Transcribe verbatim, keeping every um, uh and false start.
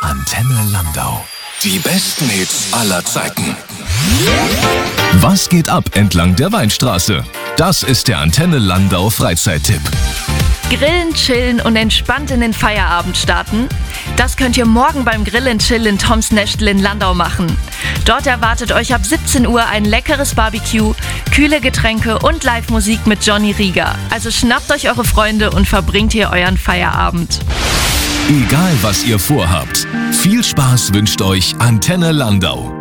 Antenne Landau. Die besten Hits aller Zeiten. Was geht ab entlang der Weinstraße? Das ist der Antenne Landau Freizeittipp. Grillen, chillen und entspannt in den Feierabend starten? Das könnt ihr morgen beim Grill and Chill in Toms Nestle in Landau machen. Dort erwartet euch ab siebzehn Uhr ein leckeres Barbecue, kühle Getränke und Live-Musik mit Johnny Rieger. Also schnappt euch eure Freunde und verbringt hier euren Feierabend. Egal was ihr vorhabt, viel Spaß wünscht euch Antenne Landau.